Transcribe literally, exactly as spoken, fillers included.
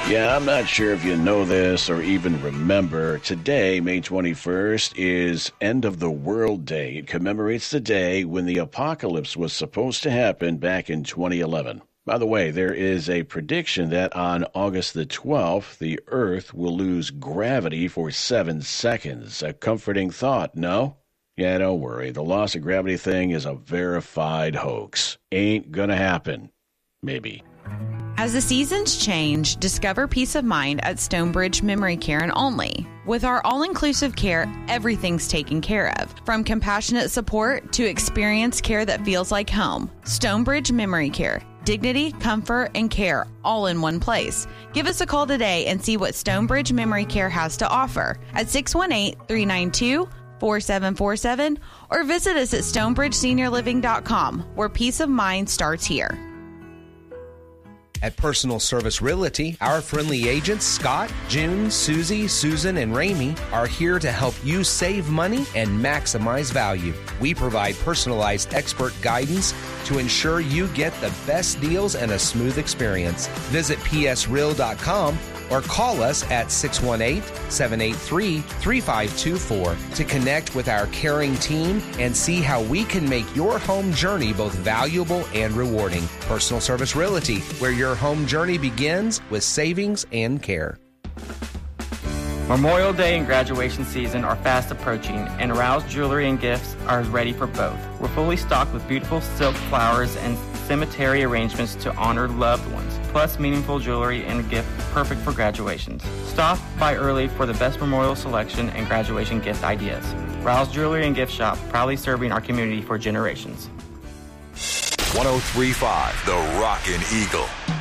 Yeah, I'm not sure if you know this or even remember. Today, May twenty-first, is End of the World Day. It commemorates the day when the apocalypse was supposed to happen back in twenty eleven. By the way, there is a prediction that on August the twelfth, the Earth will lose gravity for seven seconds. A comforting thought, no? Yeah, don't worry. The loss of gravity thing is a verified hoax. Ain't gonna happen. Maybe. As the seasons change, discover peace of mind at Stonebridge Memory Care and Only. With our all-inclusive care, everything's taken care of. From compassionate support to experienced care that feels like home. Stonebridge Memory Care. Dignity, comfort, and care all in one place. Give us a call today and see what Stonebridge Memory Care has to offer at six one eight, three nine two, four seven four seven or visit us at stonebridge senior living dot com, where peace of mind starts here. At Personal Service Realty, our friendly agents, Scott, June, Susie, Susan, and Ramey, are here to help you save money and maximize value. We provide personalized expert guidance to ensure you get the best deals and a smooth experience. Visit p s real dot com or call us at six one eight, seven eight three, three five two four to connect with our caring team and see how we can make your home journey both valuable and rewarding. Personal Service Realty, where your home journey begins with savings and care. Memorial Day and graduation season are fast approaching, and Rouse Jewelry and Gifts are ready for both. We're fully stocked with beautiful silk flowers and cemetery arrangements to honor loved ones, plus meaningful jewelry and gift perfect for graduations. Stop by early for the best memorial selection and graduation gift ideas. Rouse Jewelry and Gift Shop, proudly serving our community for generations. one oh three point five The Rockin' Eagle.